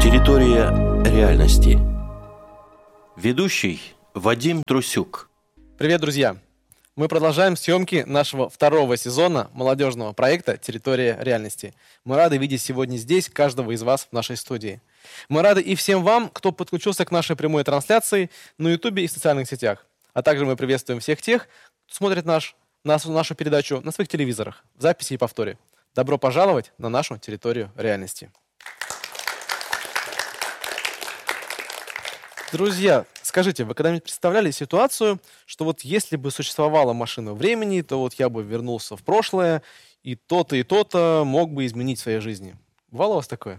Территория реальности. Ведущий Вадим Трусюк. Привет, друзья! Мы продолжаем съемки нашего второго сезона молодежного проекта «Территория реальности». Мы рады видеть сегодня здесь каждого из вас в нашей студии. Мы рады и всем вам, кто подключился к нашей прямой трансляции на YouTube и в социальных сетях. А также мы приветствуем всех тех, кто смотрит нашу передачу на своих телевизорах, в записи и повторе. Добро пожаловать на нашу территорию реальности. Друзья, скажите, вы когда-нибудь представляли ситуацию, что вот если бы существовала машина времени, то вот я бы вернулся в прошлое, и то-то мог бы изменить в своей жизни? Бывало у вас такое?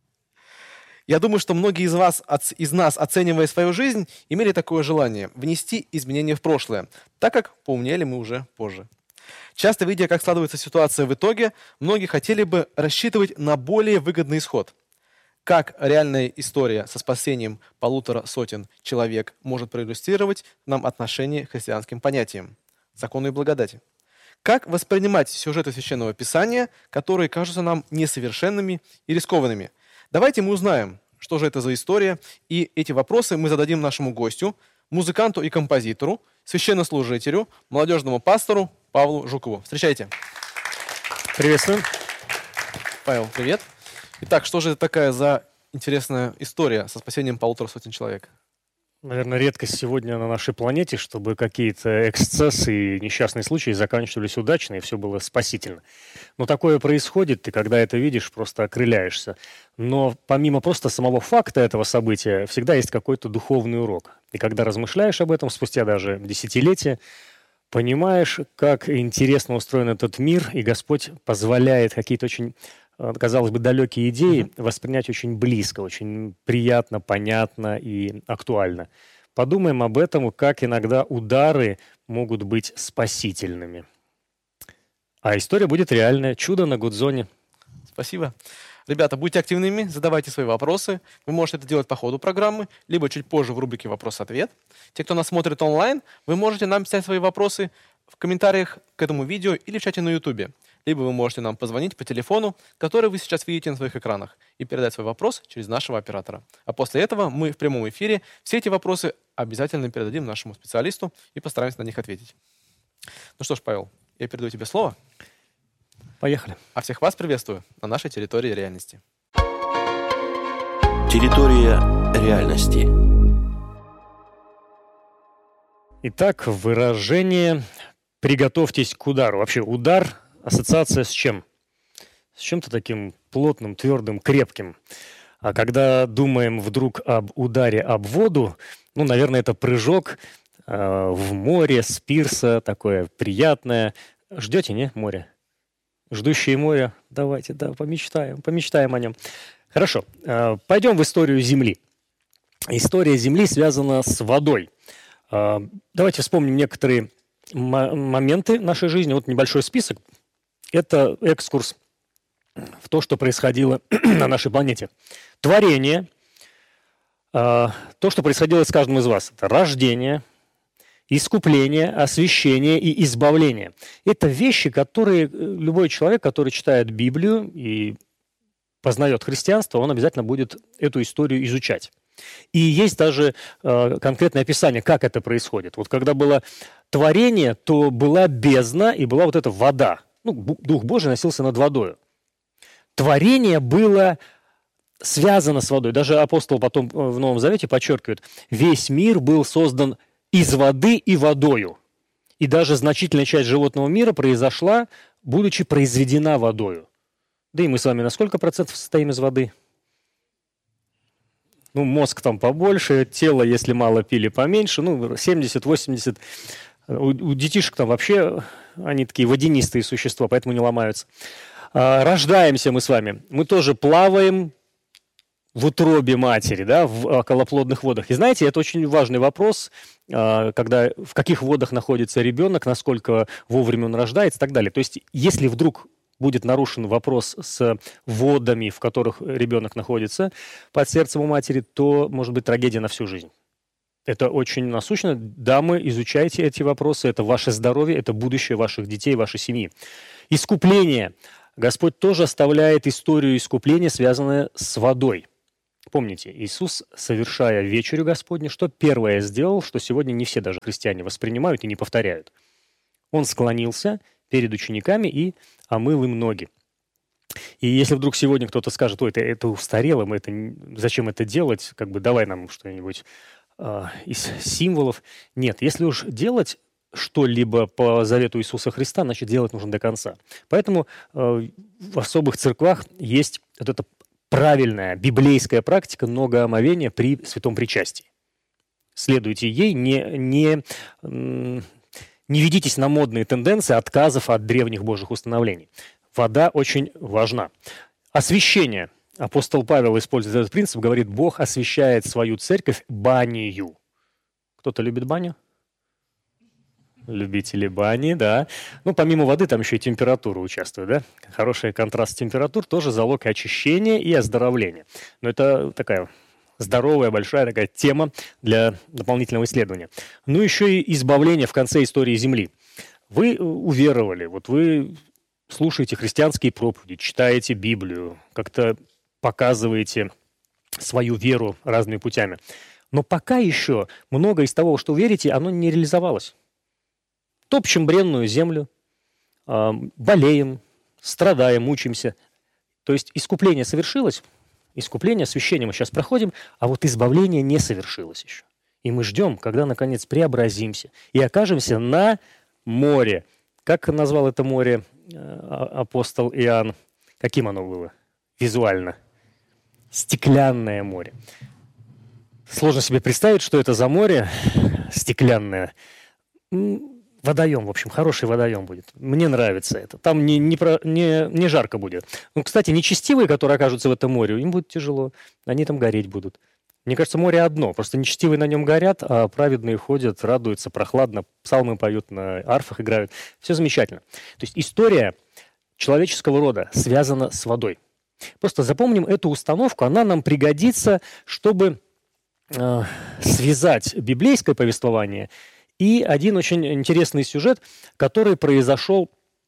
Я думаю, что многие из нас, оценивая свою жизнь, имели такое желание внести изменения в прошлое, так как поумнели мы уже позже. Часто, видя, как складывается ситуация в итоге, многие хотели бы рассчитывать на более выгодный исход. Как реальная история со спасением 150 человек может проиллюстрировать нам отношение к христианским понятиям, закону и благодати? Как воспринимать сюжеты Священного Писания, которые кажутся нам несовершенными и рискованными? Давайте мы узнаем, что же это за история, и эти вопросы мы зададим нашему гостю, музыканту и композитору, священнослужителю, молодежному пастору Павлу Жукову. Встречайте. Приветствую. Павел, привет. Итак, что же это такая за интересная история со спасением 150 человек? Наверное, редкость сегодня на нашей планете, чтобы какие-то эксцессы и несчастные случаи заканчивались удачно, и все было спасительно. Но такое происходит, ты когда это видишь, просто окрыляешься. Но помимо просто самого факта этого события, всегда есть какой-то духовный урок. И когда размышляешь об этом, спустя даже десятилетия, понимаешь, как интересно устроен этот мир, и Господь позволяет какие-то очень, казалось бы, далекие идеи воспринять очень близко, очень приятно, понятно и актуально. Подумаем об этом, как иногда удары могут быть спасительными. А история будет реальная. Чудо на Гудзоне. Спасибо. Ребята, будьте активными, задавайте свои вопросы. Вы можете это делать по ходу программы, либо чуть позже в рубрике «Вопрос-ответ». Те, кто нас смотрит онлайн, вы можете нам писать свои вопросы в комментариях к этому видео или в чате на YouTube. Либо вы можете нам позвонить по телефону, который вы сейчас видите на своих экранах, и передать свой вопрос через нашего оператора. А после этого мы в прямом эфире все эти вопросы обязательно передадим нашему специалисту и постараемся на них ответить. Ну что ж, Павел, я передаю тебе слово. Поехали. А всех вас приветствую на нашей территории реальности. Территория реальности. Итак, выражение «приготовьтесь к удару». Вообще, удар – ассоциация с чем? С чем-то таким плотным, твердым, крепким. А когда думаем вдруг об ударе об воду, ну, наверное, это прыжок в море с пирса, такое приятное. Ждете, не, море? Ждущие море, давайте, да, помечтаем о нем. Хорошо, пойдем в историю Земли. История Земли связана с водой. Давайте вспомним некоторые моменты нашей жизни. Вот небольшой список. Это экскурс в то, что происходило на нашей планете. Творение, то, что происходило с каждым из вас. Это рождение, искупление, освящение и избавление. Это вещи, которые любой человек, который читает Библию и познает христианство, он обязательно будет эту историю изучать. И есть даже конкретное описание, как это происходит. Вот когда было творение, то была бездна и была вот эта вода. Ну, Дух Божий носился над водой. Творение было связано с водой. Даже апостол потом в Новом Завете подчеркивает, весь мир был создан из воды и водою. И даже значительная часть животного мира произошла, будучи произведена водою. Да и мы с вами на сколько процентов состоим из воды? Ну, мозг там побольше, тело, если мало пили, поменьше, ну, 70-80. У детишек там вообще, они такие водянистые существа, поэтому не ломаются. Рождаемся мы с вами. Мы тоже плаваем в утробе матери, да, в околоплодных водах. И знаете, это очень важный вопрос, когда в каких водах находится ребенок, насколько вовремя он рождается и так далее. То есть, если вдруг будет нарушен вопрос с водами, в которых ребенок находится под сердцем у матери, то может быть трагедия на всю жизнь. Это очень насущно. Дамы, изучайте эти вопросы. Это ваше здоровье, это будущее ваших детей, вашей семьи. Искупление. Господь тоже оставляет историю искупления, связанную с водой. Помните, Иисус, совершая вечерю Господню, что первое сделал, что сегодня не все даже христиане воспринимают и не повторяют. Он склонился перед учениками и омыл им ноги. И если вдруг сегодня кто-то скажет: ой, это устарело, зачем это делать, давай нам что-нибудь из символов. Нет, если уж делать что-либо по завету Иисуса Христа, значит, делать нужно до конца. Поэтому в особых церквах есть вот эта правильная библейская практика многоомовения при святом причастии. Следуйте ей, не ведитесь на модные тенденции отказов от древних божьих установлений. Вода очень важна. Освящение. Апостол Павел использует этот принцип, говорит: Бог освящает свою церковь банию. Кто-то любит баню? Любители бани, да. Помимо воды там еще и температура участвует, да? Хороший контраст температур тоже залог очищения и оздоровления. Но это такая здоровая, большая такая тема для дополнительного исследования. Еще и избавление в конце истории Земли. Вы уверовали, вы слушаете христианские проповеди, читаете Библию, как-то показываете свою веру разными путями. Но пока еще многое из того, что верите, оно не реализовалось. Топчем бренную землю, болеем, страдаем, мучаемся. То есть искупление совершилось, искупление, освящение мы сейчас проходим, а вот избавление не совершилось еще. И мы ждем, когда, наконец, преобразимся и окажемся на море. Как назвал это море апостол Иоанн? Каким оно было визуально? Стеклянное море. Сложно себе представить, что это за море стеклянное. Водоем, в общем, хороший водоем будет. Мне нравится это. Там не жарко будет. Кстати, нечестивые, которые окажутся в этом море, им будет тяжело. Они там гореть будут. Мне кажется, море одно. Просто нечестивые на нем горят, а праведные ходят, радуются, прохладно, псалмы поют, на арфах играют. Все замечательно. То есть история человеческого рода связана с водой. Просто запомним эту установку, она нам пригодится, чтобы связать библейское повествование и один очень интересный сюжет, который произошел,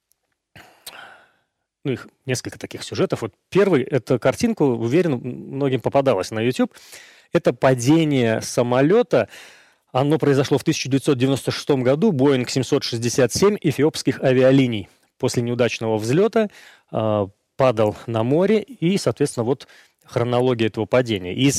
их несколько таких сюжетов. Первый, это картинку, уверен, многим попадалась на YouTube. Это падение самолета. Оно произошло в 1996 году, Boeing 767 эфиопских авиалиний. После неудачного взлета падал на море, и, соответственно, хронология этого падения. Из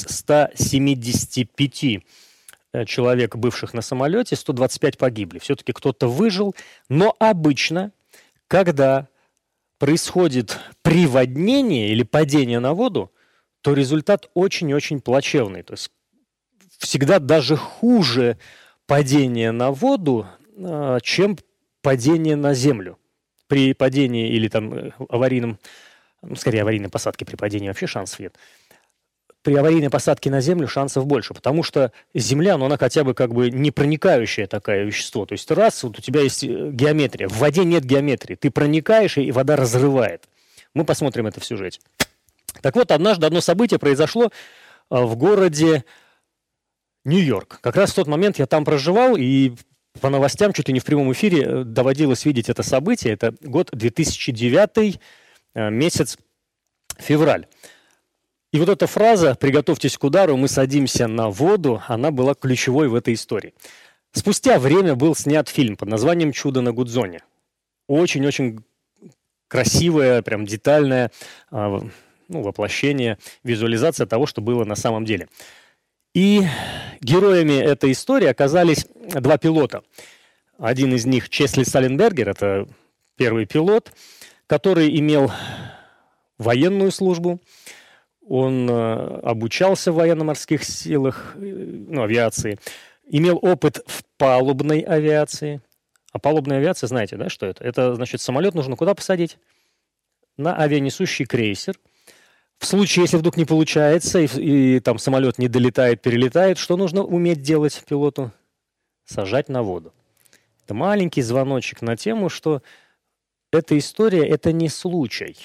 175 человек, бывших на самолете, 125 погибли. Все-таки кто-то выжил, но обычно, когда происходит приводнение или падение на воду, то результат очень-очень плачевный. То есть всегда даже хуже падение на воду, чем падение на землю. При падении или аварийной посадке при падении вообще шансов нет. При аварийной посадке на землю шансов больше, потому что земля, она хотя бы не проникающее такое вещество. То есть у тебя есть геометрия. В воде нет геометрии. Ты проникаешь, и вода разрывает. Мы посмотрим это в сюжете. Так вот, однажды одно событие произошло в городе Нью-Йорк. Как раз в тот момент я там проживал, и по новостям чуть ли не в прямом эфире доводилось видеть это событие. Это год 2009, месяц февраль. И эта фраза «приготовьтесь к удару, мы садимся на воду», она была ключевой в этой истории. Спустя время был снят фильм под названием «Чудо на Гудзоне». Очень-очень красивое, прям детальное воплощение, визуализация того, что было на самом деле. И героями этой истории оказались два пилота. Один из них Чесли Салленбергер, это первый пилот, который имел военную службу. Он обучался в военно-морских силах, авиации, имел опыт в палубной авиации. А палубная авиация, знаете, да, что это? Это, значит, самолет нужно куда посадить? На авианесущий крейсер. В случае, если вдруг не получается, и там самолет не долетает, перелетает, что нужно уметь делать пилоту? Сажать на воду. Это маленький звоночек на тему, что эта история – это не случай.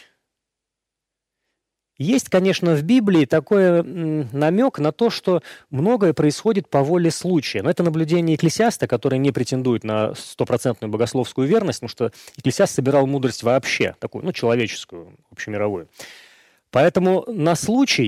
Есть, конечно, в Библии такой намек на то, что многое происходит по воле случая. Но это наблюдение Экклесиаста, который не претендует на стопроцентную богословскую верность, потому что Экклесиаст собирал мудрость вообще, такую, человеческую, общемировую. Поэтому на случай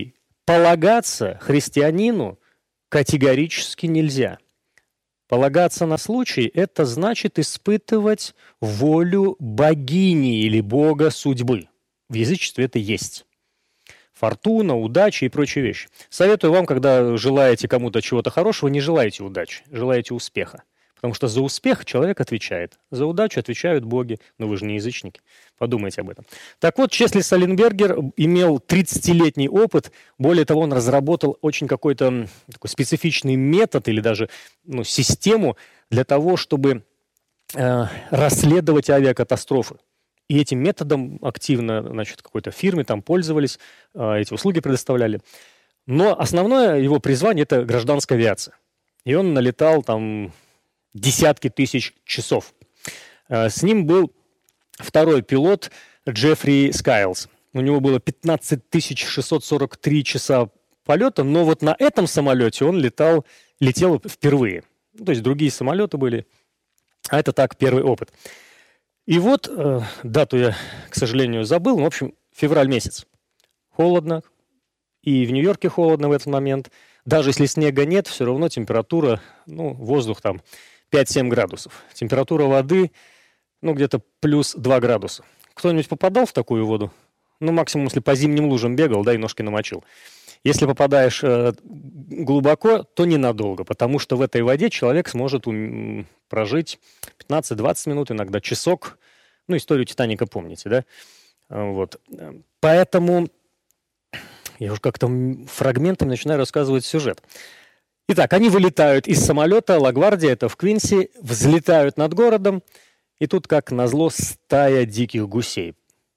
полагаться христианину категорически нельзя. Полагаться на случай – это значит испытывать волю богини или бога судьбы. В язычестве это есть. Фортуна, удача и прочие вещи. Советую вам, когда желаете кому-то чего-то хорошего, не желайте удачи, желаете успеха. Потому что за успех человек отвечает. За удачу отвечают боги. Но вы же не язычники. Подумайте об этом. Так вот, Чесли Саленбергер имел 30-летний опыт. Более того, он разработал очень какой-то такой специфичный метод или даже систему для того, чтобы расследовать авиакатастрофы. И этим методом активно, какой-то фирме там пользовались, эти услуги предоставляли. Но основное его призвание – это гражданская авиация. И он налетал там десятки тысяч часов. С ним был второй пилот Джеффри Скайлс. У него было 15 643 часа полета, но вот на этом самолете он летел впервые. То есть другие самолеты были, а это так, первый опыт. И вот, дату я, к сожалению, забыл, но, в общем, февраль месяц. Холодно, и в Нью-Йорке холодно в этот момент. Даже если снега нет, все равно температура, воздух там 5-7 градусов. Температура воды, где-то плюс 2 градуса. Кто-нибудь попадал в такую воду? Максимум, если по зимним лужам бегал, и ножки намочил. Если попадаешь глубоко, то ненадолго, потому что в этой воде человек сможет прожить 15-20 минут, иногда часок. Историю «Титаника» помните, да? Вот. Поэтому я уже как-то фрагментами начинаю рассказывать сюжет. Итак, они вылетают из самолета Ла-Гвардия, это в Квинси, взлетают над городом, и тут, как назло, стая диких гусей.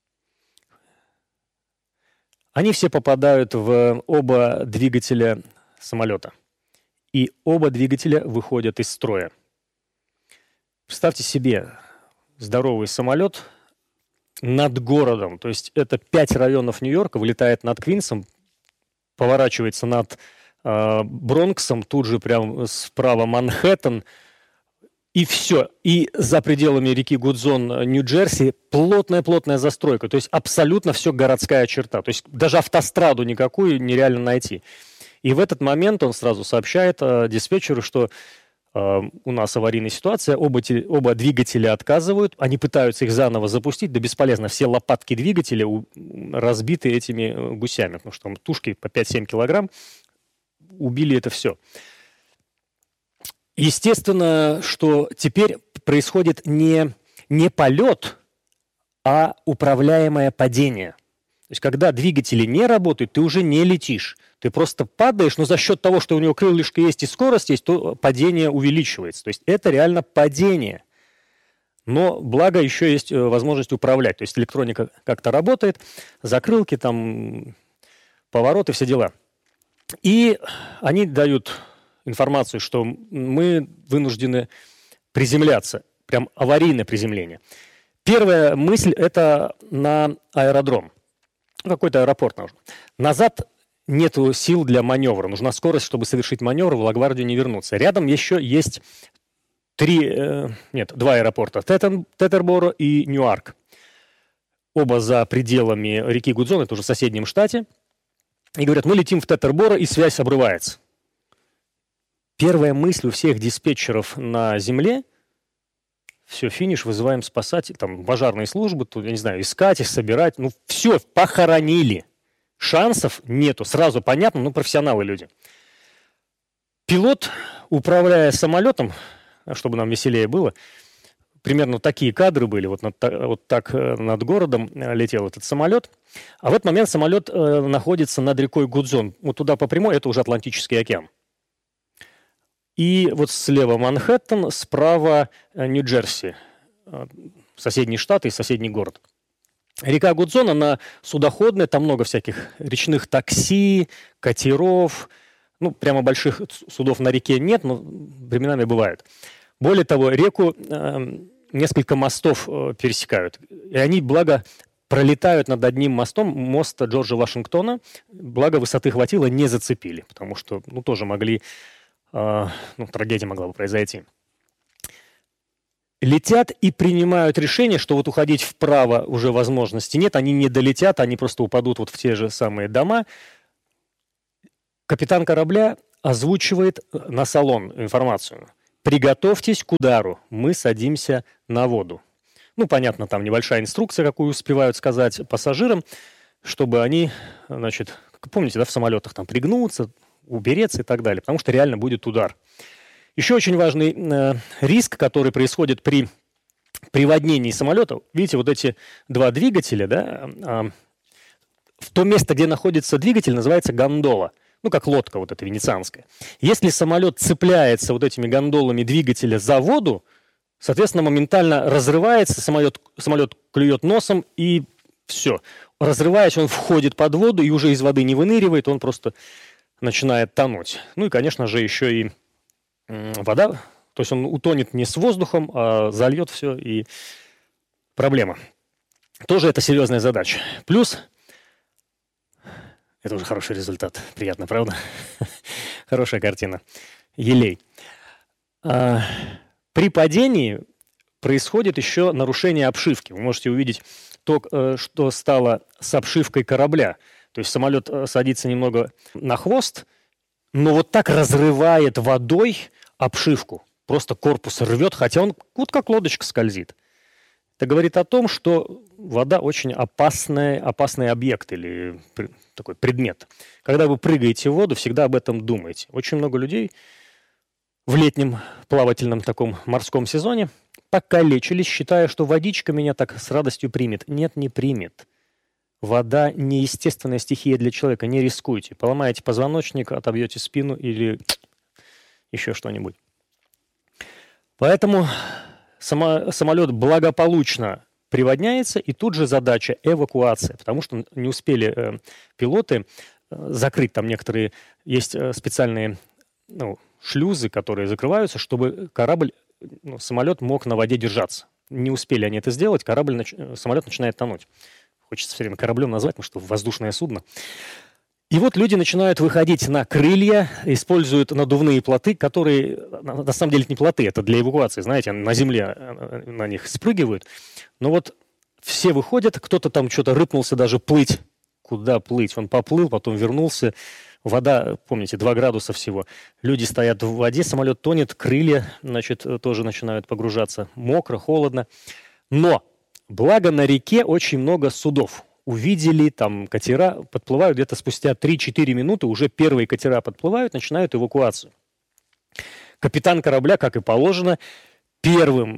Они все попадают в оба двигателя самолета. И оба двигателя выходят из строя. Представьте себе здоровый самолет над городом. То есть это 5 районов Нью-Йорка, вылетает над Квинсом, поворачивается над Бронксом, тут же прям справа Манхэттен. И все. И за пределами реки Гудзон, Нью-Джерси, плотная застройка. То есть абсолютно все городская черта. То есть даже автостраду никакую нереально найти. И в этот момент он сразу сообщает диспетчеру, что у нас аварийная ситуация, оба двигателя отказывают, они пытаются их заново запустить, да бесполезно. Все лопатки двигателя разбиты этими гусями, потому что там тушки по 5-7 килограмм убили это все. Естественно, что теперь происходит не полет, а управляемое падение. То есть, когда двигатели не работают, ты уже не летишь. Ты просто падаешь, но за счет того, что у него крылышко есть и скорость есть, то падение увеличивается. То есть, это реально падение. Но, благо, еще есть возможность управлять. То есть, электроника как-то работает, закрылки, там, повороты, все дела. И они дают информацию, что мы вынуждены приземляться, прям аварийное приземление. Первая мысль – это на аэродром. Какой-то аэропорт нужен. Назад нету сил для маневра. Нужна скорость, чтобы совершить маневр, в Ла-Гвардию не вернуться. Рядом еще есть два аэропорта. Тетерборо и Ньюарк. Оба за пределами реки Гудзон, это уже в соседнем штате. И говорят, мы летим в Тетерборо, и связь обрывается. Первая мысль у всех диспетчеров на земле – все, финиш, вызываем спасателей, там, пожарные службы, тут, я не знаю, искать их, собирать. Все, похоронили. Шансов нету, сразу понятно, профессионалы люди. Пилот, управляя самолетом, чтобы нам веселее было, примерно такие кадры были, вот так над городом летел этот самолет. А в этот момент самолет находится над рекой Гудзон. Вот туда по прямой – это уже Атлантический океан. И вот слева Манхэттен, справа Нью-Джерси, соседний штат и соседний город. Река Гудзон, она судоходная, там много всяких речных такси, катеров. Прямо больших судов на реке нет, но временами бывают. Более того, реку несколько мостов пересекают. И они, благо, пролетают над одним мостом, мост Джорджа Вашингтона. Благо, высоты хватило, не зацепили, потому что тоже могли... трагедия могла бы произойти. Летят и принимают решение, что вот уходить вправо уже возможности нет, они не долетят, они просто упадут вот в те же самые дома. Капитан корабля озвучивает на салон информацию. «Приготовьтесь к удару, мы садимся на воду». Ну, понятно, там небольшая инструкция, какую успевают сказать пассажирам, чтобы они, значит, помните, да, в самолетах там пригнуться, убереться и так далее, потому что реально будет удар. Еще очень важный риск, который происходит при приводнении самолета. Видите, вот эти два двигателя, да, в то место, где находится двигатель, называется гондола. Ну, как лодка вот эта венецианская. Если самолет цепляется вот этими гондолами двигателя за воду, соответственно, моментально разрывается, самолет клюет носом, и все. Разрываясь, он входит под воду и уже из воды не выныривает, он просто начинает тонуть. Ну и, конечно же, еще и вода, то есть он утонет не с воздухом, а зальет все, и проблема. Тоже это серьезная задача. Плюс, это уже хороший результат, приятно, правда? Хорошая картина. Елей. При падении происходит еще нарушение обшивки. Вы можете увидеть то, что стало с обшивкой корабля. То есть самолет садится немного на хвост, но вот так разрывает водой обшивку. Просто корпус рвет, хотя он вот как лодочка скользит. Это говорит о том, что вода очень опасный объект или такой предмет. Когда вы прыгаете в воду, всегда об этом думайте. Очень много людей в летнем плавательном таком морском сезоне покалечились, считая, что водичка меня так с радостью примет. Нет, не примет. Вода – неестественная стихия для человека. Не рискуйте. Поломаете позвоночник, отобьете спину или еще что-нибудь. Поэтому самолет благополучно приводняется, и тут же задача эвакуация, потому что не успели пилоты закрыть, там некоторые есть специальные шлюзы, которые закрываются, чтобы самолет мог на воде держаться. Не успели они это сделать, самолет начинает тонуть. Хочется все время кораблем назвать, потому что воздушное судно. И вот люди начинают выходить на крылья, используют надувные плоты, которые, на самом деле, это не плоты, это для эвакуации, знаете, на земле на них спрыгивают. Но вот все выходят, кто-то там что-то рыпнулся даже плыть. Куда плыть? Он поплыл, потом вернулся. Вода, помните, 2 градуса всего. Люди стоят в воде, самолет тонет, крылья, значит, тоже начинают погружаться. Мокро, холодно. Но, благо на реке очень много судов. Увидели, там катера подплывают, где-то спустя 3-4 минуты уже первые катера подплывают, начинают эвакуацию. Капитан корабля, как и положено, первым,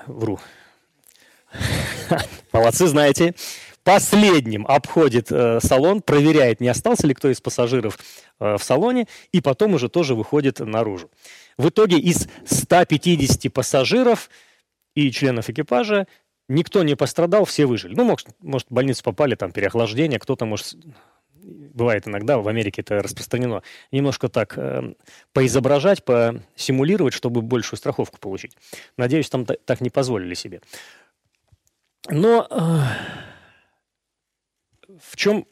молодцы, знаете, последним обходит салон, проверяет, не остался ли кто из пассажиров в салоне, и потом уже тоже выходит наружу. В итоге из 150 пассажиров и членов экипажа никто не пострадал, все выжили. Ну, может, в больницу попали, там, переохлаждение, кто-то, может, бывает иногда, в Америке это распространено, немножко так поизображать, посимулировать, чтобы большую страховку получить. Надеюсь, там так не позволили себе. Но в чем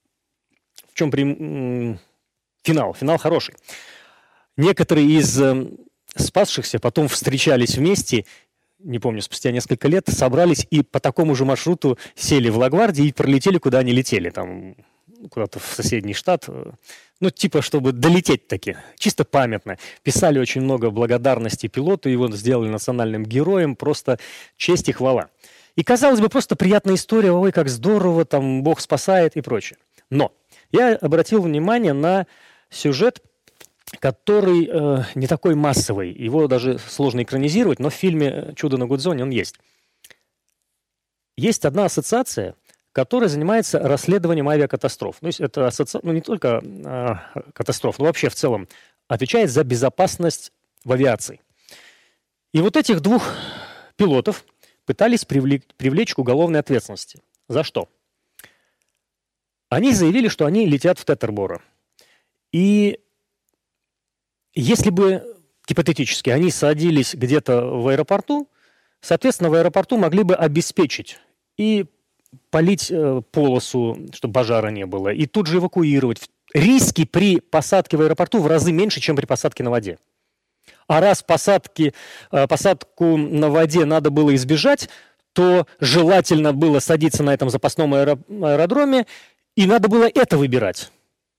финал? Финал хороший. Некоторые из спасшихся потом встречались вместе, не помню, спустя несколько лет, собрались и по такому же маршруту сели в Лагвардии и пролетели, куда они летели, там, куда-то в соседний штат, ну, типа, чтобы долететь таки, чисто памятно. Писали очень много благодарности пилоту, его сделали национальным героем, просто честь и хвала. И, казалось бы, просто приятная история, ой, как здорово, там, Бог спасает и прочее. Но я обратил внимание на сюжет, который не такой массовый, его даже сложно экранизировать, но в фильме «Чудо на Гудзоне» он есть. Есть одна ассоциация, которая занимается расследованием авиакатастроф. То есть это ассоциация, не только катастроф, но вообще в целом отвечает за безопасность в авиации. И вот этих 2 пилотов пытались привлечь к уголовной ответственности. За что? Они заявили, что они летят в Тетерборо. И если бы, гипотетически, они садились где-то в аэропорту, соответственно, в аэропорту могли бы обеспечить и полить полосу, чтобы пожара не было, и тут же эвакуировать. Риски при посадке в аэропорту в разы меньше, чем при посадке на воде. А раз посадку на воде надо было избежать, то желательно было садиться на этом запасном аэродроме, и надо было это выбирать.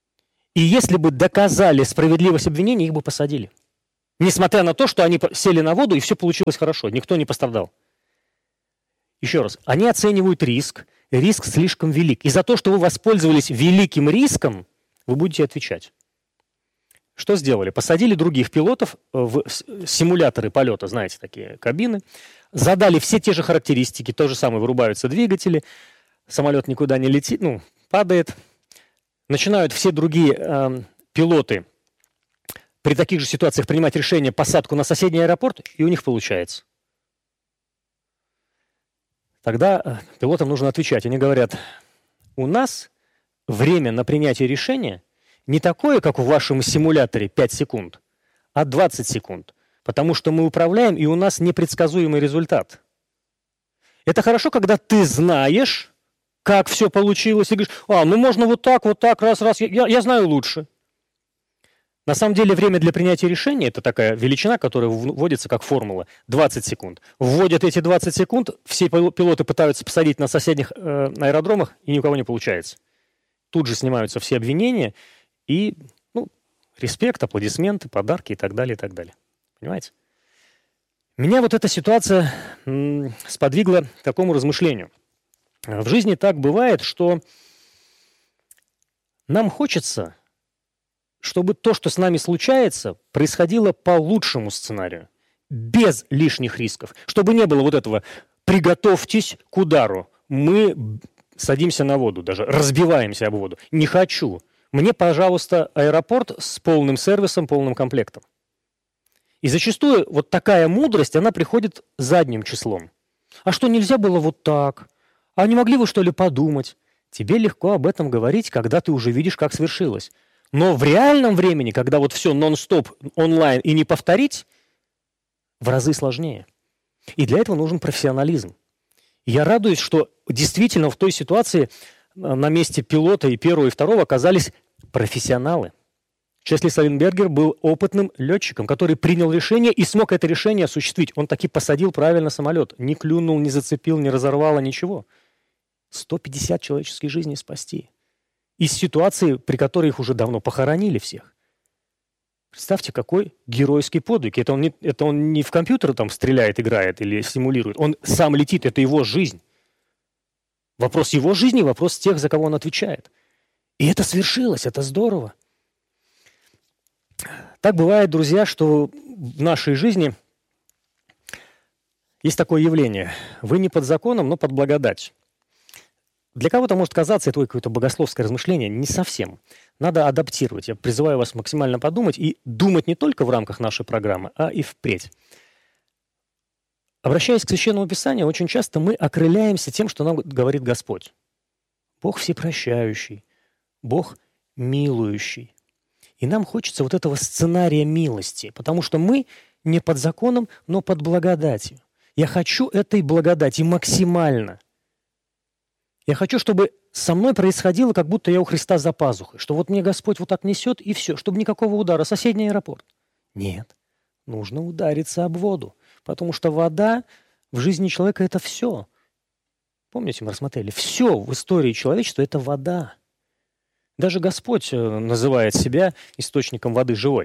И если бы доказали справедливость обвинения, их бы посадили. Несмотря на то, что они сели на воду, и все получилось хорошо, никто не пострадал. Еще раз, они оценивают риск слишком велик. И за то, что вы воспользовались великим риском, вы будете отвечать. Что сделали? Посадили других пилотов в симуляторы полета, знаете, такие кабины, задали все те же характеристики, то же самое, вырубаются двигатели, самолет никуда не летит, падает. Начинают все другие пилоты при таких же ситуациях принимать решение посадку на соседний аэропорт, и у них получается. Тогда пилотам нужно отвечать. Они говорят, у нас время на принятие решения не такое, как в вашем симуляторе 5 секунд, а 20 секунд. Потому что мы управляем, и у нас непредсказуемый результат. Это хорошо, когда ты знаешь, как все получилось, и говоришь, можно вот так, раз, я знаю лучше. На самом деле время для принятия решения – это такая величина, которая вводится как формула – 20 секунд. Вводят эти 20 секунд, все пилоты пытаются посадить на соседних аэродромах, и ни у кого не получается. Тут же снимаются все обвинения, и респект, аплодисменты, подарки и так далее, и так далее. Понимаете? Меня вот эта ситуация сподвигла к такому размышлению. В жизни так бывает, что нам хочется, чтобы то, что с нами случается, происходило по лучшему сценарию, без лишних рисков. Чтобы не было вот этого «приготовьтесь к удару». Мы садимся на воду, даже разбиваемся об воду. Не хочу. Мне, пожалуйста, аэропорт с полным сервисом, полным комплектом. И зачастую вот такая мудрость, она приходит задним числом. А что, нельзя было вот так? А не могли вы, что ли, подумать? Тебе легко об этом говорить, когда ты уже видишь, как свершилось. Но в реальном времени, когда вот все нон-стоп онлайн и не повторить, в разы сложнее. И для этого нужен профессионализм. И я радуюсь, что действительно в той ситуации на месте пилота и первого, и второго оказались профессионалы. Чесли Савенбергер был опытным летчиком, который принял решение и смог это решение осуществить. Он таки посадил правильно самолет. Не клюнул, не зацепил, не разорвало, ничего. 150 человеческих жизней спасти. Из ситуации, при которой их уже давно похоронили всех. Представьте, какой геройский подвиг. Это он не в компьютер там стреляет, играет или симулирует. Он сам летит, это его жизнь. Вопрос его жизни, вопрос тех, за кого он отвечает. И это свершилось, это здорово. Так бывает, друзья, что в нашей жизни есть такое явление. Вы не под законом, но под благодать. Для кого-то может казаться это какое-то богословское размышление. Не совсем. Надо адаптировать. Я призываю вас максимально подумать и думать не только в рамках нашей программы, а и впредь. Обращаясь к Священному Писанию, очень часто мы окрыляемся тем, что нам говорит Господь. Бог всепрощающий, Бог милующий. И нам хочется вот этого сценария милости, потому что мы не под законом, но под благодатью. Я хочу этой благодати максимально. Я хочу, чтобы со мной происходило, как будто я у Христа за пазухой, что вот мне Господь вот так несет, и все, чтобы никакого удара, соседний аэропорт. Нет, нужно удариться об воду, потому что вода в жизни человека – это все. Помните, мы рассмотрели, все в истории человечества – это вода. Даже Господь называет себя источником воды живой.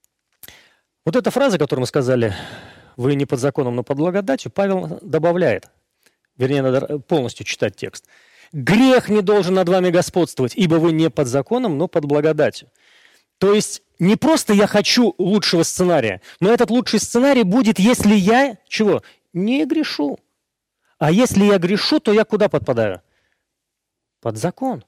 Вот эта фраза, которую мы сказали, вы не под законом, но под благодатью, Павел добавляет, вернее, надо полностью читать текст. Грех не должен над вами господствовать, ибо вы не под законом, но под благодатью. То есть не просто я хочу лучшего сценария, но этот лучший сценарий будет, если я, чего? Не грешу. А если я грешу, то я куда подпадаю? Под закон.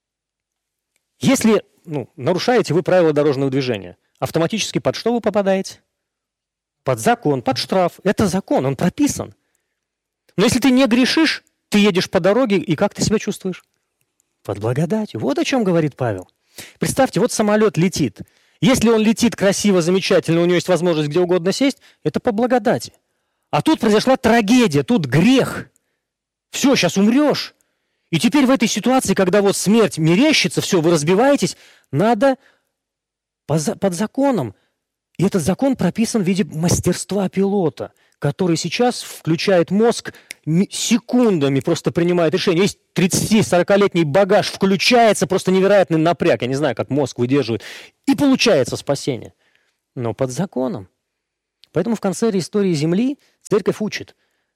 Если нарушаете вы правила дорожного движения, автоматически под что вы попадаете? Под закон, под штраф. Это закон, он прописан. Но если ты не грешишь, ты едешь по дороге, и как ты себя чувствуешь? Под благодатью. Вот о чем говорит Павел. Представьте, вот самолет летит. Если он летит красиво, замечательно, у него есть возможность где угодно сесть, это по благодати. А тут произошла трагедия, тут грех. Все, сейчас умрешь. И теперь в этой ситуации, когда вот смерть мерещится, все, вы разбиваетесь, надо под законом. И этот закон прописан в виде мастерства пилота, который сейчас включает мозг секундами просто принимают решения. Есть 30-40-летний багаж, включается просто невероятный напряг. Я не знаю, как мозг выдерживает. И получается спасение. Но под законом. Поэтому в конце истории Земли Церковь учит.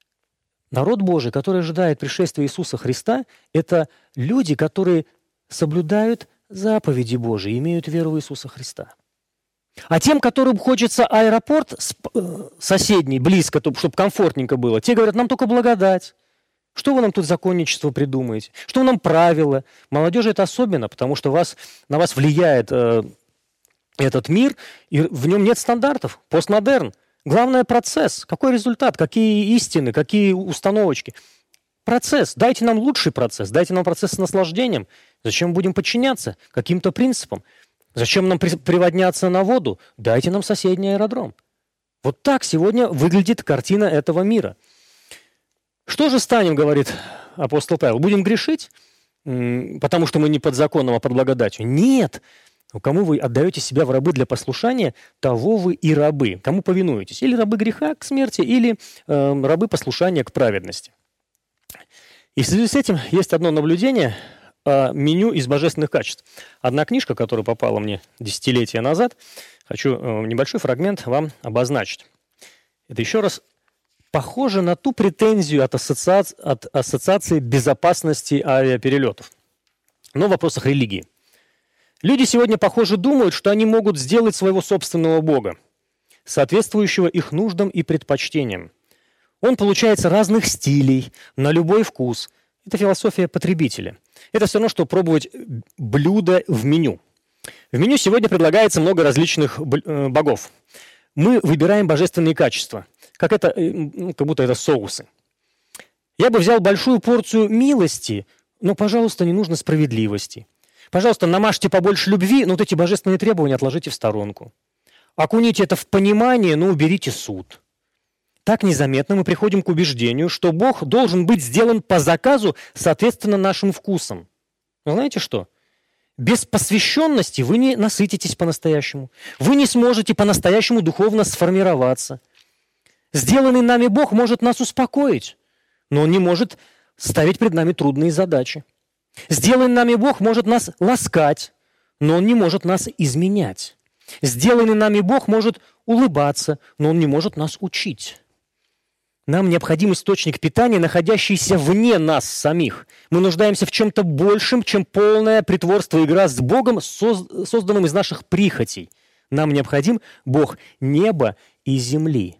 Народ Божий, который ожидает пришествия Иисуса Христа, это люди, которые соблюдают заповеди Божии, имеют веру в Иисуса Христа. А тем, которым хочется аэропорт соседний, близко, чтобы комфортненько было, те говорят, нам только благодать. Что вы нам тут законничество придумаете? Что вы нам правила? Молодежи это особенно, потому что на вас влияет этот мир, и в нем нет стандартов. Постмодерн. Главное – процесс. Какой результат? Какие истины? Какие установочки? Процесс. Дайте нам лучший процесс. Дайте нам процесс с наслаждением. Зачем будем подчиняться каким-то принципам? Зачем нам приводняться на воду? Дайте нам соседний аэродром. Вот так сегодня выглядит картина этого мира. Что же станем, говорит апостол Павел? Будем грешить, потому что мы не под законом, а под благодатью? Нет. Кому вы отдаете себя в рабы для послушания, того вы и рабы. Кому повинуетесь? Или рабы греха к смерти, или рабы послушания к праведности. И в связи с этим есть одно наблюдение о меню из божественных качеств. Одна книжка, которая попала мне десятилетия назад, хочу небольшой фрагмент вам обозначить. Это еще раз похоже на ту претензию от Ассоциации безопасности авиаперелетов, но в вопросах религии. Люди сегодня, похоже, думают, что они могут сделать своего собственного бога, соответствующего их нуждам и предпочтениям. Он получается разных стилей, на любой вкус. Это философия потребителя. Это все равно, что пробовать блюдо в меню. В меню сегодня предлагается много различных богов. Мы выбираем божественные качества, как будто это соусы. Я бы взял большую порцию милости, но, пожалуйста, не нужно справедливости. Пожалуйста, намажьте побольше любви, но вот эти божественные требования отложите в сторонку. Окуните это в понимание, но уберите суд. Так незаметно мы приходим к убеждению, что Бог должен быть сделан по заказу, соответственно, нашим вкусам. Вы знаете что? Без посвященности вы не насытитесь по-настоящему. Вы не сможете по-настоящему духовно сформироваться. Сделанный нами Бог может нас успокоить, но Он не может ставить пред нами трудные задачи. Сделанный нами Бог может нас ласкать, но Он не может нас изменять. Сделанный нами Бог может улыбаться, но Он не может нас учить. Нам необходим источник питания, находящийся вне нас самих. Мы нуждаемся в чем-то большем, чем полное притворство и игра с Богом, созданным из наших прихотей. Нам необходим Бог неба и земли.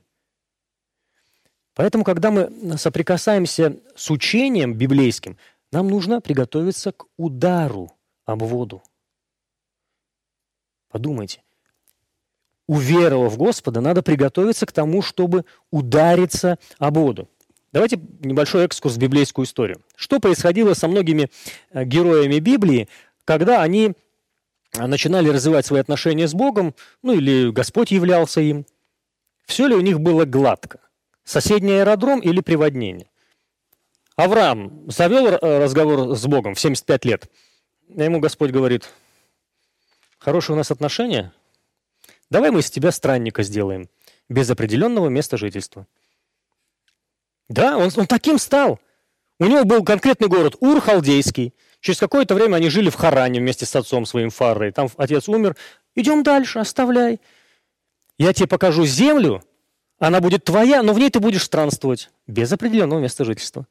Поэтому, когда мы соприкасаемся с учением библейским, нам нужно приготовиться к удару об воду. Подумайте. Уверовав в Господа, надо приготовиться к тому, чтобы удариться об воду. Давайте небольшой экскурс в библейскую историю. Что происходило со многими героями Библии, когда они начинали развивать свои отношения с Богом, или Господь являлся им? Все ли у них было гладко? Соседний аэродром или приводнение? Авраам завел разговор с Богом в 75 лет. А ему Господь говорит: хорошие у нас отношения, давай мы из тебя странника сделаем, без определенного места жительства. Да, он таким стал. У него был конкретный город Ур-Халдейский. Через какое-то время они жили в Харане вместе с отцом своим Фаррой. Там отец умер. Идем дальше, оставляй. Я тебе покажу землю, она будет твоя, но в ней ты будешь странствовать, без определенного места жительства.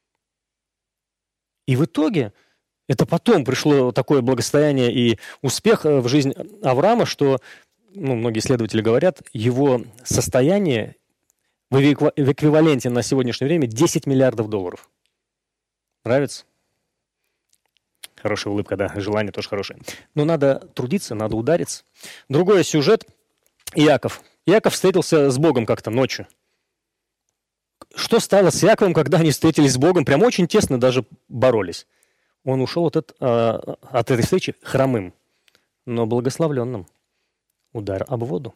И в итоге это потом пришло такое благосостояние и успех в жизнь Авраама, что, многие исследователи говорят, его состояние в эквиваленте на сегодняшнее время 10 миллиардов долларов. Нравится? Хорошая улыбка, да, желание тоже хорошее. Но надо трудиться, надо удариться. Другой сюжет – Иаков. Иаков встретился с Богом как-то ночью. Что стало с Иаковом, когда они встретились с Богом? Прям очень тесно даже боролись. Он ушел от этой встречи хромым, но благословленным. Удар об воду.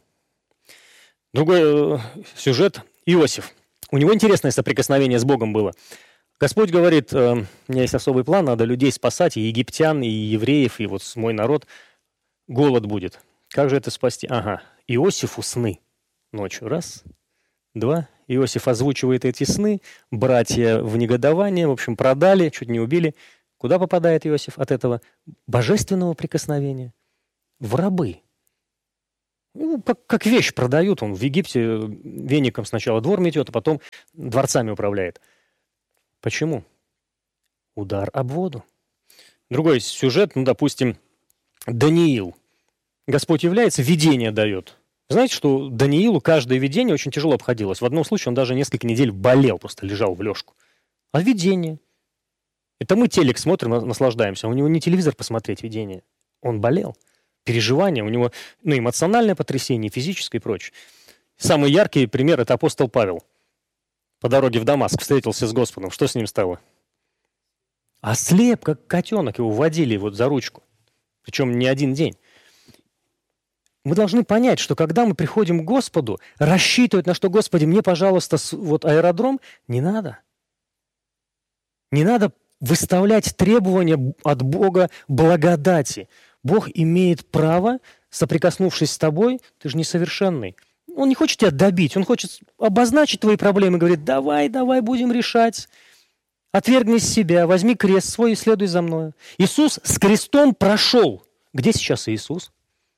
Другой сюжет – Иосиф. У него интересное соприкосновение с Богом было. Господь говорит: у меня есть особый план, надо людей спасать, и египтян, и евреев, и вот мой народ. Голод будет. Как же это спасти? Ага, Иосифу сны. Ночью раз, 2. Иосиф озвучивает эти сны, братья в негодовании, в общем, продали, чуть не убили. Куда попадает Иосиф от этого божественного прикосновения? В рабы. Ну, как вещь продают. Он в Египте веником сначала двор метет, а потом дворцами управляет. Почему? Удар об воду. Другой сюжет, допустим, Даниил. Господь является, видение дает. Знаете, что Даниилу каждое видение очень тяжело обходилось. В одном случае он даже несколько недель болел, просто лежал в лёжку. А видение? Это мы телек смотрим, наслаждаемся. А у него не телевизор посмотреть видение. Он болел. Переживания, у него эмоциональное потрясение, физическое и прочее. Самый яркий пример – это апостол Павел. По дороге в Дамаск встретился с Господом. Что с ним стало? Ослеп, как котенок, его водили за ручку. Причем не один день. Мы должны понять, что когда мы приходим к Господу, рассчитывать на что, Господи, мне, пожалуйста, аэродром, не надо. Не надо выставлять требования от Бога благодати. Бог имеет право, соприкоснувшись с тобой, ты же несовершенный. Он не хочет тебя добить, он хочет обозначить твои проблемы, говорит, давай будем решать. Отвергни себя, возьми крест свой и следуй за мною. Иисус с крестом прошел. Где сейчас Иисус?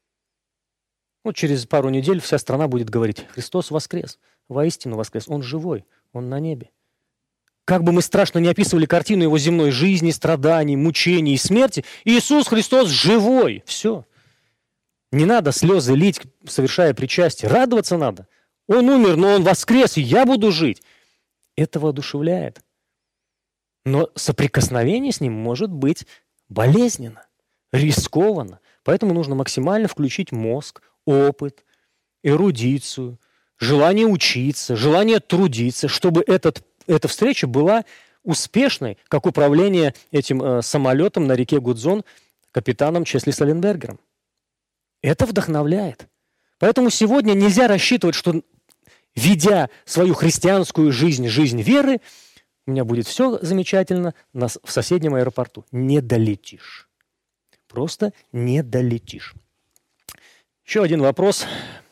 Через пару недель вся страна будет говорить, Христос воскрес, воистину воскрес, Он живой, Он на небе. Как бы мы страшно не описывали картину Его земной жизни, страданий, мучений и смерти, Иисус Христос живой, все. Не надо слезы лить, совершая причастие, радоваться надо. Он умер, но Он воскрес, и я буду жить. Это воодушевляет. Но соприкосновение с Ним может быть болезненно, рискованно. Поэтому нужно максимально включить мозг, опыт, эрудицию, желание учиться, желание трудиться, чтобы эта встреча была успешной, как управление этим самолетом на реке Гудзон капитаном Чесли Саленбергером. Это вдохновляет. Поэтому сегодня нельзя рассчитывать, что, ведя свою христианскую жизнь, жизнь веры, у меня будет все замечательно в соседнем аэропорту. Не долетишь. Просто не долетишь. Еще один вопрос.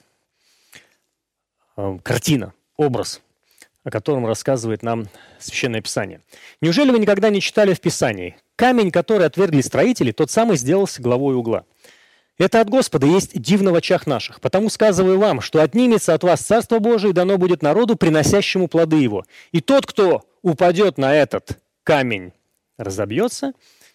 Картина, образ, о котором рассказывает нам Священное Писание. Неужели вы никогда не читали в Писании? Камень, который отвергли строители, тот самый сделался главой угла. Это от Господа есть дивно в очах наших. Потому сказываю вам, что отнимется от вас Царство Божие, и дано будет народу, приносящему плоды его. И тот, кто упадет на этот камень, разобьется,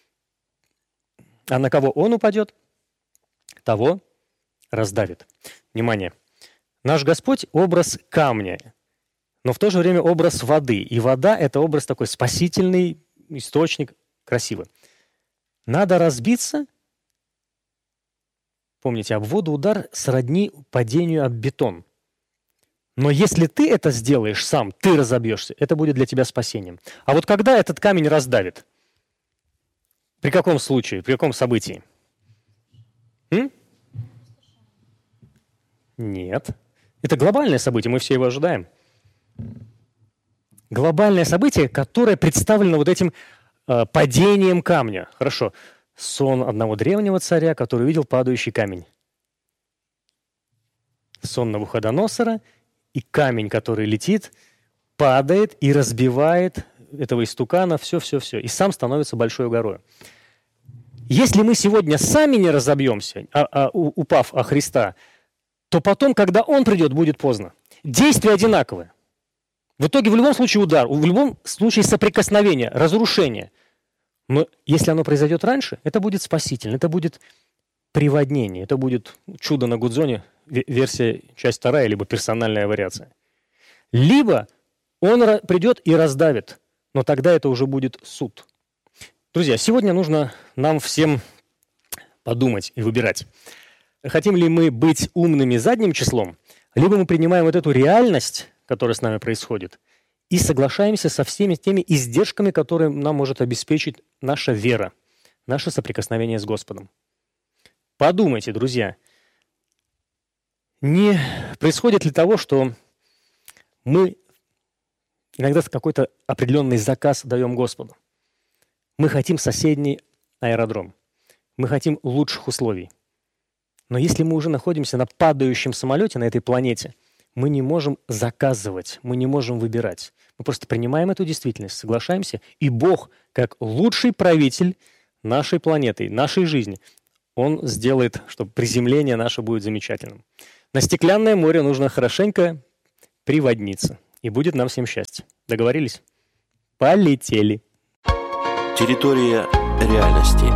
а на кого он упадет, того раздавит. Внимание! Наш Господь – образ камня, но в то же время образ воды. И вода – это образ такой спасительный, источник, красивый. Надо разбиться. Помните, об воду удар сродни падению об бетон. Но если ты это сделаешь сам, ты разобьешься, это будет для тебя спасением. А вот когда этот камень раздавит? При каком случае, при каком событии? Нет. Это глобальное событие, мы все его ожидаем. Глобальное событие, которое представлено вот этим падением камня. Хорошо. Сон одного древнего царя, который увидел падающий камень. Сон Навуходоносора, и камень, который летит, падает и разбивает этого истукана, все. И сам становится большой горой. Если мы сегодня сами не разобьемся, упав о Христа, то потом, когда Он придет, будет поздно. Действия одинаковые. В итоге в любом случае удар, в любом случае соприкосновение, разрушение. Но если оно произойдет раньше, это будет спасительно, это будет приводнение, это будет чудо на Гудзоне, версия часть 2, либо персональная вариация. Либо он придет и раздавит, но тогда это уже будет суд. Друзья, сегодня нужно нам всем подумать и выбирать. Хотим ли мы быть умными задним числом, либо мы принимаем вот эту реальность, которая с нами происходит, и соглашаемся со всеми теми издержками, которые нам может обеспечить наша вера, наше соприкосновение с Господом. Подумайте, друзья, не происходит ли того, что мы иногда какой-то определенный заказ даем Господу? Мы хотим соседний аэродром, мы хотим лучших условий. Но если мы уже находимся на падающем самолете, на этой планете, Мы не можем заказывать, мы не можем выбирать. Мы просто принимаем эту действительность, соглашаемся, и Бог, как лучший правитель нашей планеты, нашей жизни, Он сделает, чтобы приземление наше будет замечательным. На стеклянное море нужно хорошенько приводниться, и будет нам всем счастье. Договорились? Полетели. Территория реальности.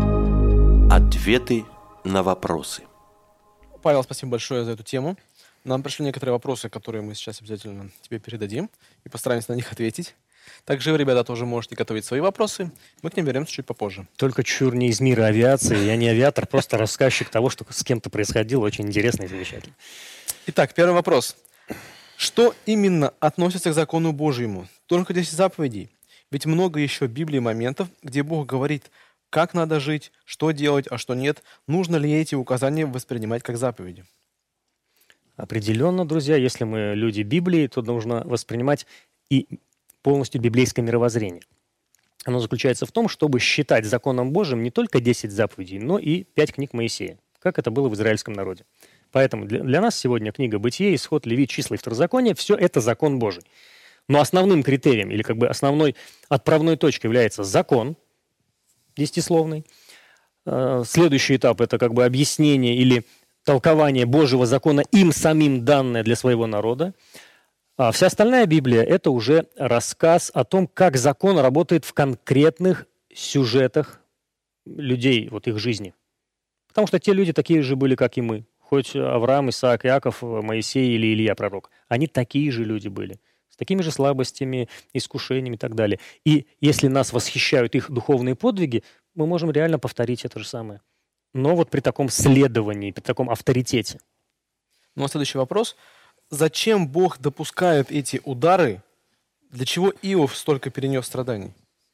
Ответы на вопросы. Павел, спасибо большое за эту тему. Нам пришли некоторые вопросы, которые мы сейчас обязательно тебе передадим и постараемся на них ответить. Также вы, ребята, тоже можете готовить свои вопросы. Мы к ним вернемся чуть попозже. Только чур не из мира авиации. Я не авиатор, просто рассказчик того, что с кем-то происходило. Очень интересно и замечательно. Итак, первый вопрос. Что именно относится к закону Божьему? Только 10 заповедей? Ведь много еще в Библии моментов, где Бог говорит, как надо жить, что делать, а что нет. Нужно ли эти указания воспринимать как заповеди? Определенно, друзья, если мы люди Библии, то нужно воспринимать и полностью библейское мировоззрение. Оно заключается в том, чтобы считать законом Божьим не только 10 заповедей, но и 5 книг Моисея, как это было в израильском народе. Поэтому для нас сегодня книга Бытие, Исход, Левит, Числа и Второзаконие – все это закон Божий. Но основным критерием или как бы основной отправной точкой является закон десятисловный. Следующий этап – это как бы объяснение или толкование Божьего закона им самим данное для своего народа. А вся остальная Библия – это уже рассказ о том, как закон работает в конкретных сюжетах людей, вот их жизни. Потому что те люди такие же были, как и мы. Хоть Авраам, Исаак, Иаков, Моисей или Илья пророк. Они такие же люди были. С такими же слабостями, искушениями и так далее. И если нас восхищают их духовные подвиги, мы можем реально повторить это же самое. Но вот при таком следовании, при таком авторитете. Ну а следующий вопрос. Зачем Бог допускает эти удары? Для чего Иов столько перенес страданий?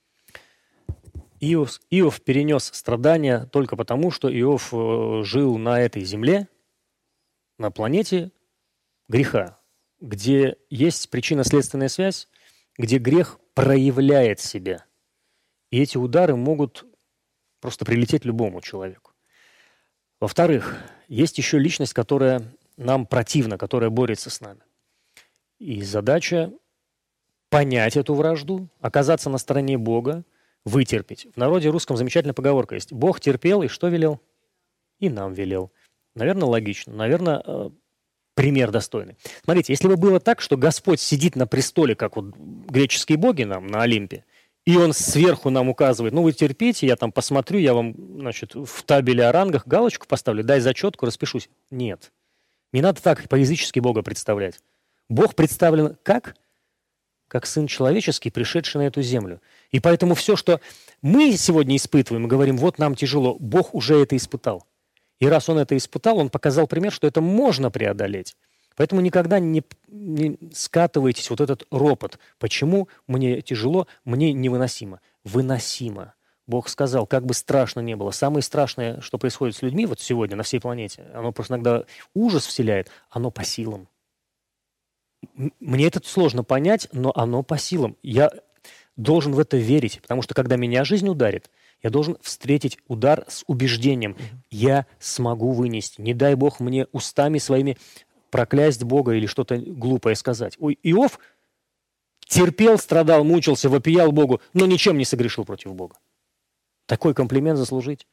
Иов перенес страдания только потому, что Иов жил на этой земле, на планете греха, где есть причинно-следственная связь, где грех проявляет себя. И эти удары могут просто прилететь любому человеку. Во-вторых, есть еще личность, которая нам противна, которая борется с нами. И задача понять эту вражду, оказаться на стороне Бога, вытерпеть. В народе русском замечательная поговорка есть. Бог терпел и что велел? И нам велел. Наверное, логично. Наверное, пример достойный. Смотрите, если бы было так, что Господь сидит на престоле, как вот греческие боги нам на Олимпе, и Он сверху нам указывает, ну вы терпите, я там посмотрю, я вам, значит, в табеле о рангах галочку поставлю, дай зачетку, распишусь. Нет. Не надо так по-язычески Бога представлять. Бог представлен как? Как Сын Человеческий, пришедший на эту землю. И поэтому все, что мы сегодня испытываем, мы говорим, вот нам тяжело, Бог уже это испытал. И раз Он это испытал, Он показал пример, что это можно преодолеть. Поэтому никогда не скатывайтесь вот этот ропот. Почему мне тяжело, мне невыносимо? Выносимо. Бог сказал, как бы страшно не было. Самое страшное, что происходит с людьми вот сегодня на всей планете, оно просто иногда ужас вселяет, оно по силам. Мне это сложно понять, но оно по силам. Я должен в это верить, потому что когда меня жизнь ударит, я должен встретить удар с убеждением. Я смогу вынести. Не дай Бог мне устами своими проклясть Бога или что-то глупое сказать. Ой, Иов терпел, страдал, мучился, вопиял Богу, но ничем не согрешил против Бога. Такой комплимент заслужить.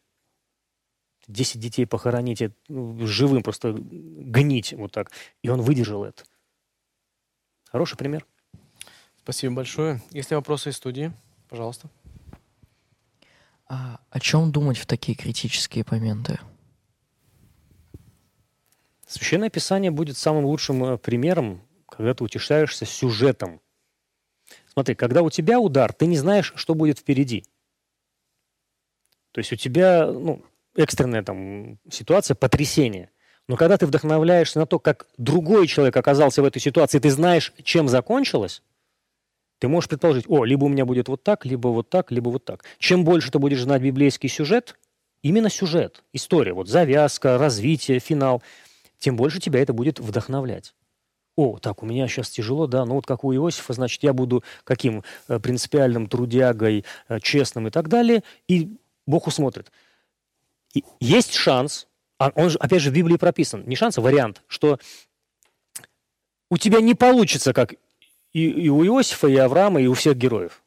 10 детей похоронить, живым просто гнить вот так. И он выдержал это. Хороший пример. Спасибо большое. Есть ли вопросы из студии? Пожалуйста. О чем думать в такие критические моменты? Священное Писание будет самым лучшим примером, когда ты утешаешься сюжетом. Смотри, когда у тебя удар, ты не знаешь, что будет впереди. То есть у тебя экстренная ситуация, потрясение. Но когда ты вдохновляешься на то, как другой человек оказался в этой ситуации, ты знаешь, чем закончилось, ты можешь предположить, либо у меня будет вот так, либо вот так, либо вот так. Чем больше ты будешь знать библейский сюжет, именно сюжет, история, вот завязка, развитие, финал, тем больше тебя это будет вдохновлять. Так, у меня сейчас тяжело, да, вот как у Иосифа, значит, я буду каким принципиальным трудягой, честным и так далее, и Бог усмотрит. И есть шанс, он же, опять же, в Библии прописан, не шанс, а вариант, что у тебя не получится, как и у Иосифа, и Авраама, и у всех героев.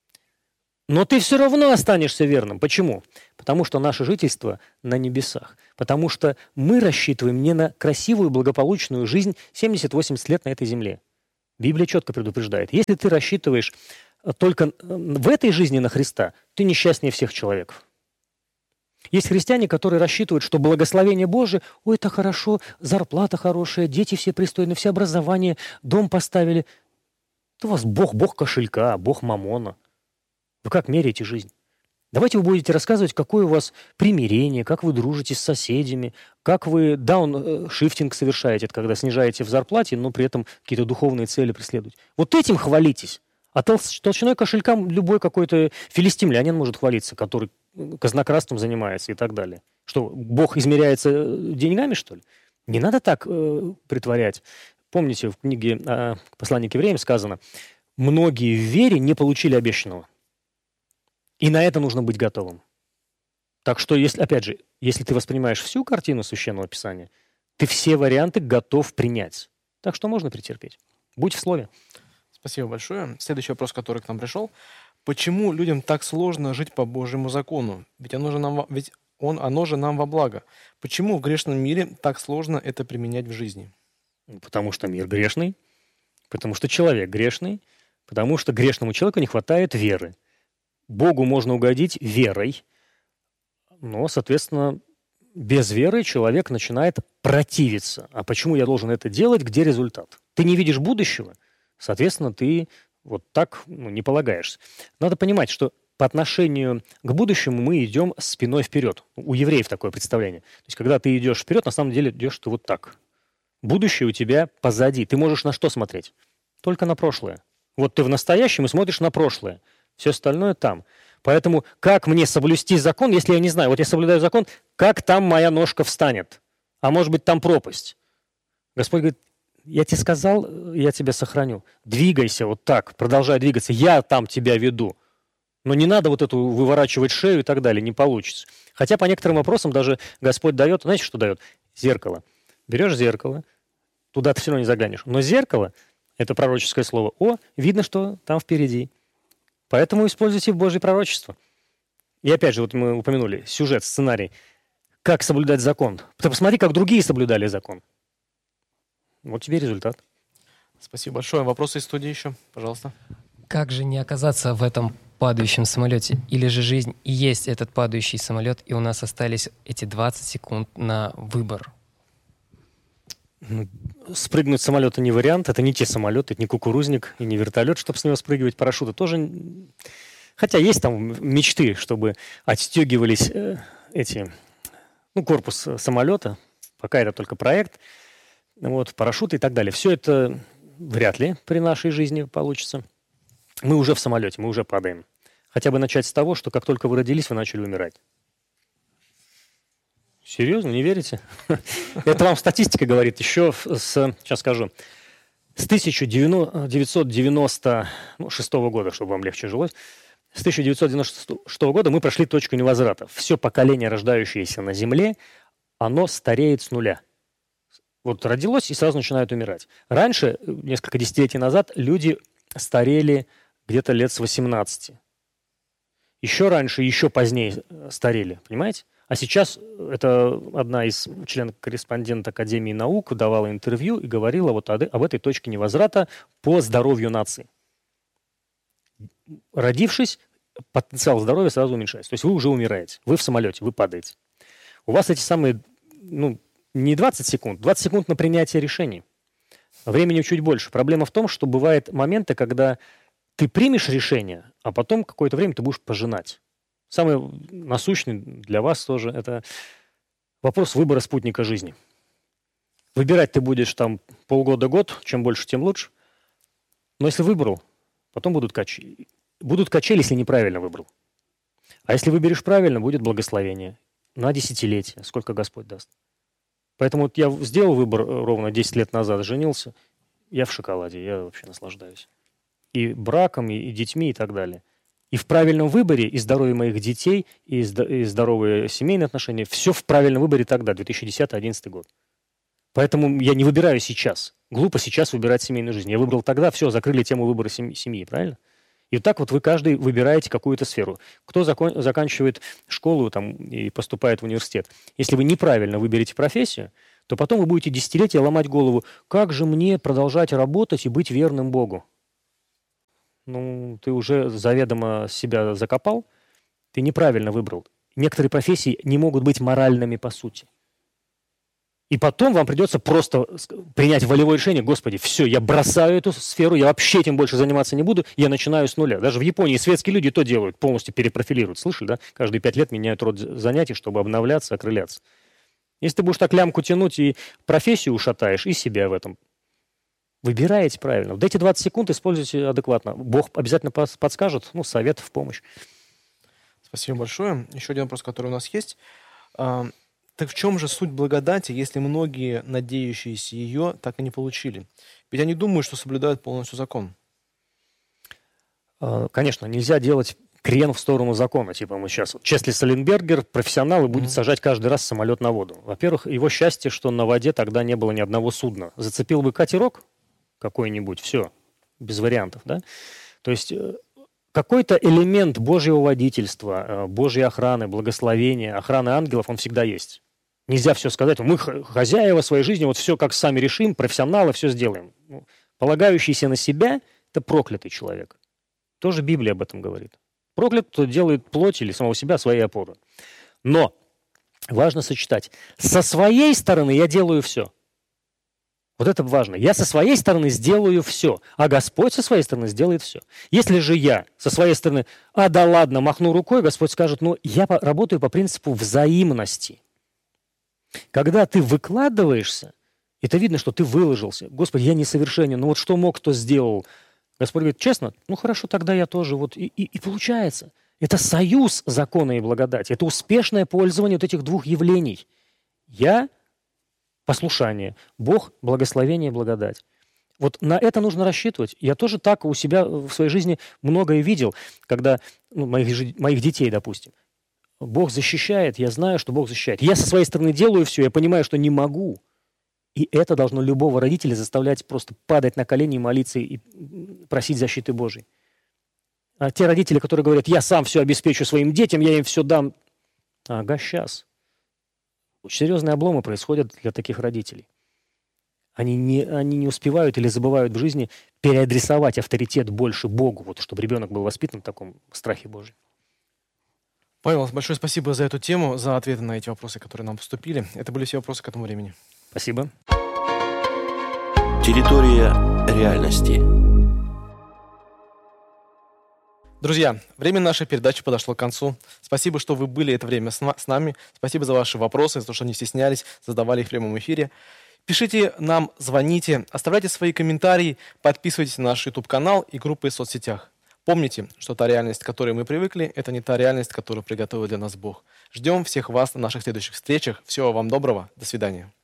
Но ты все равно останешься верным. Почему? Потому что наше жительство на небесах. Потому что мы рассчитываем не на красивую, благополучную жизнь 70-80 лет на этой земле. Библия четко предупреждает. Если ты рассчитываешь только в этой жизни на Христа, ты несчастнее всех человеков. Есть христиане, которые рассчитывают, что благословение Божие, ой, это хорошо, зарплата хорошая, дети все пристойные, все образование, дом поставили. Это у вас Бог кошелька, Бог мамона. Вы как меряете жизнь? Давайте вы будете рассказывать, какое у вас примирение, как вы дружите с соседями, как вы дауншифтинг совершаете, это когда снижаете в зарплате, но при этом какие-то духовные цели преследуете. Вот этим хвалитесь. А толщиной кошелька любой какой-то филистимлянин может хвалиться, который казнократством занимается и так далее. Что, Бог измеряется деньгами, что ли? Не надо так притворять. Помните, в книге «Послание к евреям» сказано, многие в вере не получили обещанного. И на это нужно быть готовым. Так что, опять же, если ты воспринимаешь всю картину Священного Писания, ты все варианты готов принять. Так что можно претерпеть. Будь в слове. Спасибо большое. Следующий вопрос, который к нам пришел. Почему людям так сложно жить по Божьему закону? Ведь оно же нам во благо. Почему в грешном мире так сложно это применять в жизни? Потому что мир грешный, потому что человек грешный, потому что грешному человеку не хватает веры. Богу можно угодить верой, но, соответственно, без веры человек начинает противиться. А почему я должен это делать? Где результат? Ты не видишь будущего, соответственно, ты вот так не полагаешься. Надо понимать, что по отношению к будущему мы идем спиной вперед. У евреев такое представление. То есть, когда ты идешь вперед, на самом деле идешь ты вот так. Будущее у тебя позади. Ты можешь на что смотреть? Только на прошлое. Вот ты в настоящем и смотришь на прошлое. Все остальное там. Поэтому как мне соблюсти закон, если я не знаю? Вот я соблюдаю закон, как там моя ножка встанет? А может быть, там пропасть? Господь говорит, я тебе сказал, я тебя сохраню. Двигайся вот так, продолжай двигаться. Я там тебя веду. Но не надо вот эту выворачивать шею и так далее, не получится. Хотя по некоторым вопросам даже Господь дает, знаете, что дает? Зеркало. Берешь зеркало, туда ты все равно не заглянешь. Но зеркало, это пророческое слово, видно, что там впереди. Поэтому используйте Божье пророчество. И опять же, вот мы упомянули сюжет, сценарий. Как соблюдать закон? Ты посмотри, как другие соблюдали закон. Вот тебе результат. Спасибо большое. Вопросы из студии еще, пожалуйста. Как же не оказаться в этом падающем самолете? Или же жизнь и есть этот падающий самолет, и у нас остались эти 20 секунд на выбор? Спрыгнуть с самолета не вариант, это не те самолеты, это не кукурузник и не вертолет, чтобы с него спрыгивать, парашюты тоже. Хотя есть там мечты, чтобы отстегивались корпус самолета, пока это только проект, парашюты и так далее. Все это вряд ли при нашей жизни получится. Мы уже в самолете, мы уже падаем. Хотя бы начать с того, что как только вы родились, вы начали умирать. Серьезно, не верите? Это вам статистика говорит еще сейчас скажу, с 1996 года, чтобы вам легче жилось, с 1996 года мы прошли точку невозврата. Все поколение, рождающееся на Земле, оно стареет с нуля. Вот родилось и сразу начинает умирать. Раньше, несколько десятилетий назад, люди старели где-то лет с 18. Еще раньше, еще позднее старели, понимаете? А сейчас это одна из членов-корреспондент Академии наук давала интервью и говорила вот об этой точке невозврата по здоровью нации. Родившись, потенциал здоровья сразу уменьшается. То есть вы уже умираете, вы в самолете, вы падаете. У вас эти самые, не 20 секунд, 20 секунд на принятие решений. Времени чуть больше. Проблема в том, что бывают моменты, когда ты примешь решение, а потом какое-то время ты будешь пожинать. Самый насущный для вас тоже – это вопрос выбора спутника жизни. Выбирать ты будешь там полгода-год, чем больше, тем лучше. Но если выбрал, потом будут качели. Будут качели, если неправильно выбрал. А если выберешь правильно, будет благословение. На десятилетие, сколько Господь даст. Поэтому вот я сделал выбор ровно 10 лет назад, женился, я в шоколаде, я вообще наслаждаюсь. И браком, и детьми, и так далее. И в правильном выборе, и здоровье моих детей, и здоровые семейные отношения, все в правильном выборе тогда, 2010-2011 год. Поэтому я не выбираю сейчас. Глупо сейчас выбирать семейную жизнь. Я выбрал тогда, все, закрыли тему выбора семьи, правильно? И вот так вот вы каждый выбираете какую-то сферу. Кто заканчивает школу там, и поступает в университет. Если вы неправильно выберете профессию, то потом вы будете десятилетия ломать голову, как же мне продолжать работать и быть верным Богу? Ну, ты уже заведомо себя закопал, ты неправильно выбрал. Некоторые профессии не могут быть моральными по сути. И потом вам придется просто принять волевое решение: Господи, все, я бросаю эту сферу, я вообще этим больше заниматься не буду, я начинаю с нуля. Даже в Японии светские люди то делают, полностью перепрофилируют. Слышали, да? Каждые 5 лет меняют род занятий, чтобы обновляться, окрыляться. Если ты будешь так лямку тянуть и профессию ушатаешь, и себя в этом. Выбираете правильно. Вот эти 20 секунд используйте адекватно. Бог обязательно подскажет, совет в помощь. Спасибо большое. Еще один вопрос, который у нас есть. Так в чем же суть благодати, если многие, надеющиеся ее, так и не получили? Ведь они думают, что соблюдают полностью закон. Конечно, нельзя делать крен в сторону закона. Типа мы сейчас... Чесли Саленбергер, профессионал, и будет сажать каждый раз самолет на воду. Во-первых, его счастье, что на воде тогда не было ни одного судна. Зацепил бы катерок какой-нибудь, все, без вариантов. Да? То есть какой-то элемент Божьего водительства, Божьей охраны, благословения, охраны ангелов, он всегда есть. Нельзя все сказать, мы хозяева своей жизни, вот все как сами решим, профессионалы, все сделаем. Полагающийся на себя – это проклятый человек. Тоже Библия об этом говорит. Проклят, кто делает плоть или самого себя своей опорой. Но важно сочетать. Со своей стороны я делаю все. Вот это важно. Я со своей стороны сделаю все, а Господь со своей стороны сделает все. Если же я со своей стороны, да ладно, махну рукой, Господь скажет, я работаю по принципу взаимности. Когда ты выкладываешься, это видно, что ты выложился. Господи, я несовершенен, вот что мог, то сделал. Господь говорит, честно, хорошо, тогда я тоже. И получается. Это союз закона и благодати. Это успешное пользование вот этих двух явлений. Я – послушание, Бог – благословение и благодать. Вот на это нужно рассчитывать. Я тоже так у себя в своей жизни многое видел, когда моих детей, допустим. Бог защищает, я знаю, что Бог защищает. Я со своей стороны делаю все, я понимаю, что не могу. И это должно любого родителя заставлять просто падать на колени, молиться и просить защиты Божьей. А те родители, которые говорят, я сам все обеспечу своим детям, я им все дам. Сейчас. Очень серьезные обломы происходят для таких родителей. Они не успевают или забывают в жизни переадресовать авторитет больше Богу, чтобы ребенок был воспитан в таком страхе Божьем. Павел, большое спасибо за эту тему, за ответы на эти вопросы, которые нам поступили. Это были все вопросы к этому времени. Спасибо. Территория реальности. Друзья, время нашей передачи подошло к концу. Спасибо, что вы были это время с нами. Спасибо за ваши вопросы, за то, что не стеснялись, задавали их в прямом эфире. Пишите нам, звоните, оставляйте свои комментарии, подписывайтесь на наш YouTube-канал и группы в соцсетях. Помните, что та реальность, к которой мы привыкли, это не та реальность, которую приготовил для нас Бог. Ждем всех вас на наших следующих встречах. Всего вам доброго. До свидания.